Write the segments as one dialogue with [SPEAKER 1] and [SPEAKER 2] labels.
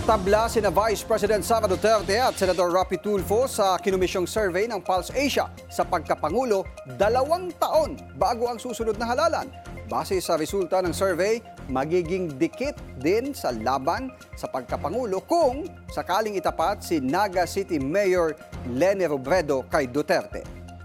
[SPEAKER 1] Tabla sina Vice President Sara Duterte at Senator Rapi Tulfo sa kinomisyong survey ng Pulse Asia sa pagkapangulo 2 taon bago ang susunod na halalan. Base sa resulta ng survey, magiging dikit din sa laban sa pagkapangulo kung sakaling itapat si Naga City Mayor Leni Robredo kay Duterte.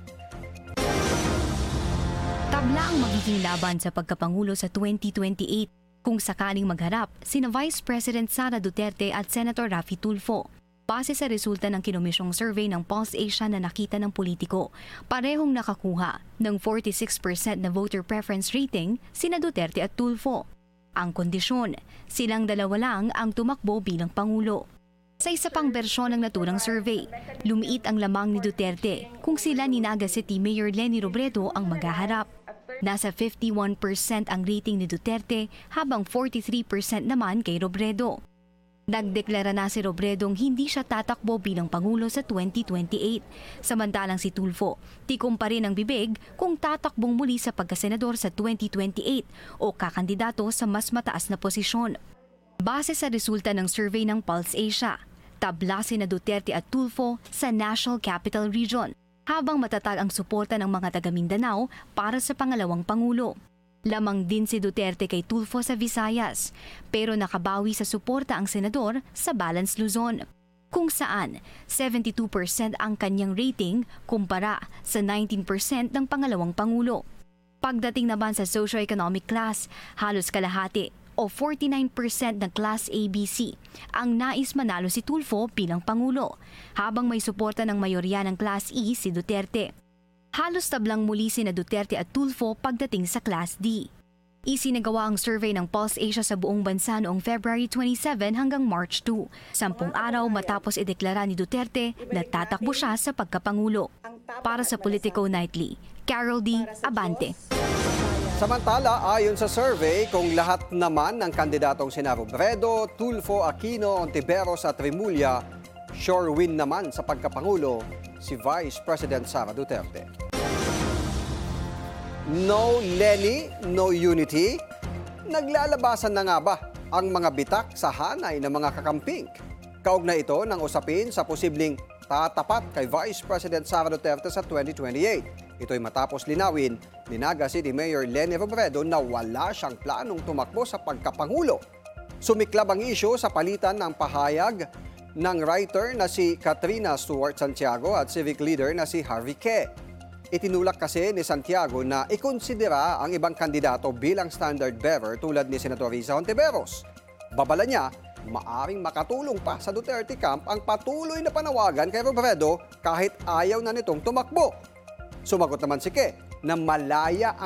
[SPEAKER 2] Tabla ang magiging laban sa pagkapangulo sa 2028 kung sakaling magharap sina Vice President Sara Duterte at Senator Rapi Tulfo. Base sa resulta ng kinomisyong survey ng Pulse Asia na nakita ng politiko, parehong nakakuha ng 46% na voter preference rating sina Duterte at Tulfo. Ang kondisyon, silang dalawa lang ang tumakbo bilang Pangulo. Sa isa pang bersyon ng naturang survey, lumiit ang lamang ni Duterte kung sila ni Naga City Mayor Leni Robredo ang maghaharap. Nasa 51% ang rating ni Duterte habang 43% naman kay Robredo. Nagdeklara na si Robredong hindi siya tatakbo bilang Pangulo sa 2028. Samantalang si Tulfo, tikom pa rin ang bibig kung tatakbong muli sa pagkasenador sa 2028 o kakandidato sa mas mataas na posisyon. Base sa resulta ng survey ng Pulse Asia, tabla sina Duterte at Tulfo sa National Capital Region, habang matatag ang suporta ng mga taga Mindanao para sa pangalawang Pangulo. Lamang din si Duterte kay Tulfo sa Visayas, pero nakabawi sa suporta ang senador sa Balance Luzon, kung saan 72% ang kanyang rating kumpara sa 19% ng pangalawang Pangulo. Pagdating naman sa socio-economic class, halos kalahati o 49% ng Class ABC ang nais manalo si Tulfo bilang Pangulo, habang may suporta ng mayorya ng Class E si Duterte. Halos tablang muli sina Duterte at Tulfo pagdating sa Class D. Isinagawa ang survey ng Pulse Asia sa buong bansa noong February 27 hanggang March 2, 10 araw matapos ideklara ni Duterte na tatakbo siya sa pagkapangulo. Para sa Politico Nightly, Carol D. Abante.
[SPEAKER 1] Samantala, ayon sa survey, kung lahat naman ng kandidatong sina Robredo, Tulfo, Aquino, Ontiveros at Remulla, sure win naman sa pagkapangulo si Vice President Sara Duterte. No Leni, no unity? Naglalabasan na nga ba ang mga bitak sa hanay ng mga kakamping? Kaugnay ito ng usapin sa posibleng tatapat kay Vice President Sara Duterte sa 2028. Ito'y matapos linawin ni Naga City Mayor Leni Robredo na wala siyang planong tumakbo sa pagkapangulo. Sumiklab ang isyu sa palitan ng pahayag ng writer na si Katrina Stuart Santiago at civic leader na si Harvey Ke. Itinulak kasi ni Santiago na ikonsidera ang ibang kandidato bilang standard bearer tulad ni Senator Risa Hontiveros. Babala niya, maaring makatulong pa sa Duterte camp ang patuloy na panawagan kay Robredo kahit ayaw na nitong tumakbo. Sumagot naman si Ke na malaya